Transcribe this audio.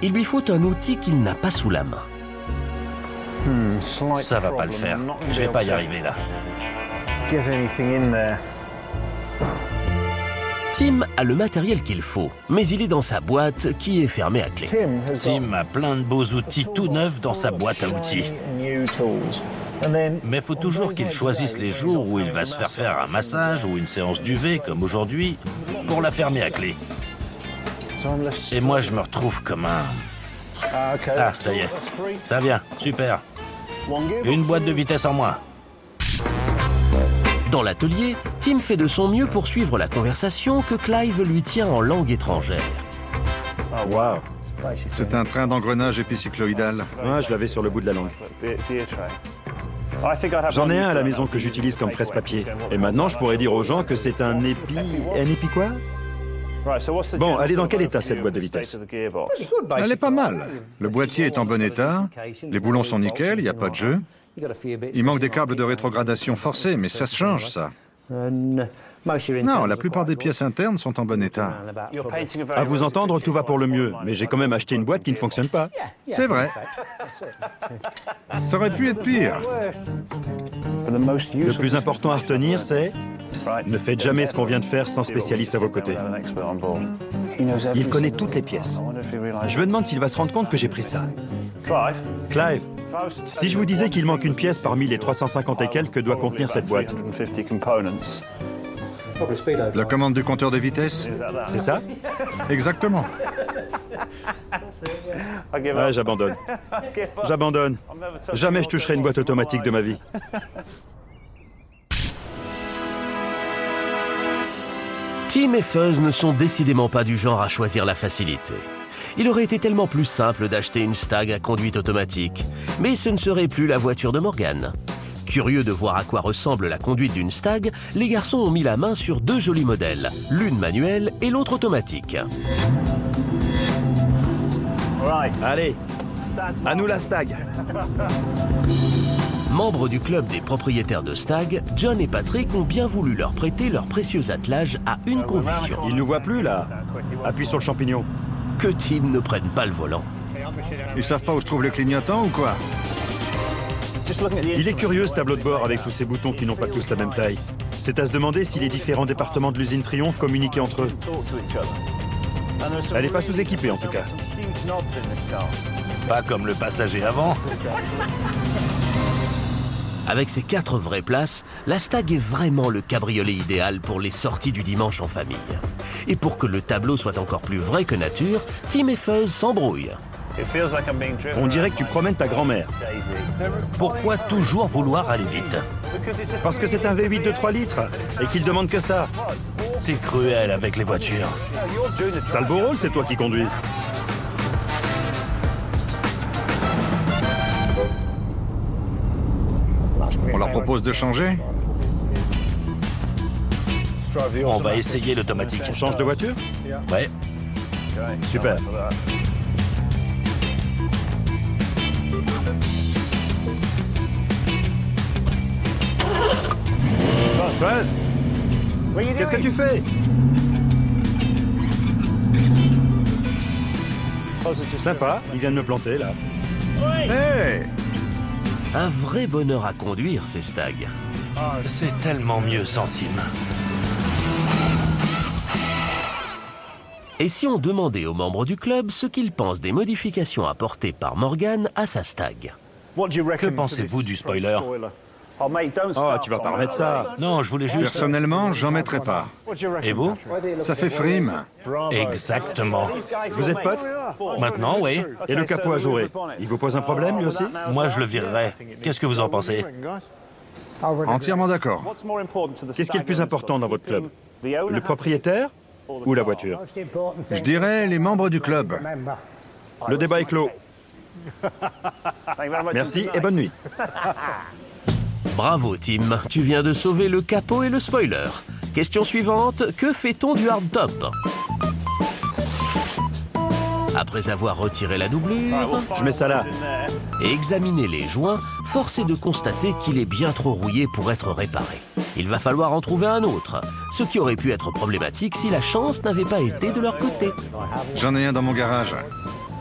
il lui faut un outil qu'il n'a pas sous la main. Ça va pas le faire. Je vais pas y arriver là. Tim a le matériel qu'il faut, mais il est dans sa boîte qui est fermée à clé. Tim a plein de beaux outils tout neufs dans sa boîte à outils. Mais faut toujours qu'il choisisse les jours où il va se faire un massage ou une séance d'UV, comme aujourd'hui, pour la fermer à clé. Et moi, je me retrouve comme un... Ah, ça y est. Ça vient, super. Une boîte de vitesse en moins. Dans l'atelier, Tim fait de son mieux pour suivre la conversation que Clive lui tient en langue étrangère. Wow. C'est un train d'engrenage épicycloïdal. Ouais, je l'avais sur le bout de la langue. J'en ai un à la maison que j'utilise comme presse-papier. Et maintenant, je pourrais dire aux gens que c'est un épi... Un épi quoi? Bon, elle est dans quel état, cette boîte de vitesse? Elle est pas mal. Le boîtier est en bon état, les boulons sont nickel, il n'y a pas de jeu. Il manque des câbles de rétrogradation forcés, mais ça se change, ça. Non, la plupart des pièces internes sont en bon état. À vous entendre, tout va pour le mieux. Mais j'ai quand même acheté une boîte qui ne fonctionne pas. C'est vrai. Ça aurait pu être pire. Le plus important à retenir, c'est... Ne faites jamais ce qu'on vient de faire sans spécialiste à vos côtés. Il connaît toutes les pièces. Je me demande s'il va se rendre compte que j'ai pris ça. Clive, si je vous disais qu'il manque une pièce parmi les 350 et quelques que doit contenir cette boîte. La commande du compteur de vitesse? C'est ça? Exactement. Ouais, j'abandonne. J'abandonne. Jamais je toucherai une boîte automatique de ma vie. Tim et Fuzz ne sont décidément pas du genre à choisir la facilité. Il aurait été tellement plus simple d'acheter une Stag à conduite automatique, mais ce ne serait plus la voiture de Morgan. Curieux de voir à quoi ressemble la conduite d'une Stag, les garçons ont mis la main sur deux jolis modèles, l'une manuelle et l'autre automatique. Allez, à nous la Stag. Membres du club des propriétaires de Stag, John et Patrick ont bien voulu leur prêter leur précieux attelage à une condition. Il nous voit plus, là. Appuie sur le champignon. Que Tim ne prenne pas le volant. Ils savent pas où se trouve le clignotant ou quoi? Il est curieux, ce tableau de bord, avec tous ces boutons qui n'ont pas tous la même taille. C'est à se demander si les différents départements de l'usine Triomphe communiquaient entre eux. Elle n'est pas sous-équipée, en tout cas. Pas comme le passager avant. Avec ses 4 vraies places, la Stag est vraiment le cabriolet idéal pour les sorties du dimanche en famille. Et pour que le tableau soit encore plus vrai que nature, Tim et Fuzz s'embrouillent. On dirait que tu promènes ta grand-mère. Pourquoi toujours vouloir aller vite? Parce que c'est un V8 de 3 litres et qu'il demande que ça. T'es cruel avec les voitures. T'as le beau rôle, c'est toi qui conduis. On leur propose de changer? On va essayer l'automatique. On change de voiture? Ouais. Super. Fuzz, qu'est-ce que tu fais? Sympa, il vient de me planter, là. Hey! Un vrai bonheur à conduire, ces Stag. C'est tellement mieux sans Tim. Et si on demandait aux membres du club ce qu'ils pensent des modifications apportées par Morgan à sa Stag? Que pensez-vous du spoiler? Oh, tu vas pas remettre ça. Non, je voulais juste... Personnellement, j'en mettrais pas. Et vous? Ça fait frime. Exactement. Vous êtes potes? Maintenant, oui. Et le capot ajouré, il vous pose un problème, lui aussi? Moi, je le virerais. Qu'est-ce que vous en pensez? Entièrement d'accord. Qu'est-ce qui est le plus important dans votre club? Le propriétaire ou la voiture? Je dirais les membres du club. Le débat est clos. Merci et bonne nuit. Bravo Tim, tu viens de sauver le capot et le spoiler. Question suivante, que fait-on du hardtop? Après avoir retiré la doublure Je mets ça là. et examiné les joints, force est de constater qu'il est bien trop rouillé pour être réparé. Il va falloir en trouver un autre, ce qui aurait pu être problématique si la chance n'avait pas été de leur côté. J'en ai un dans mon garage.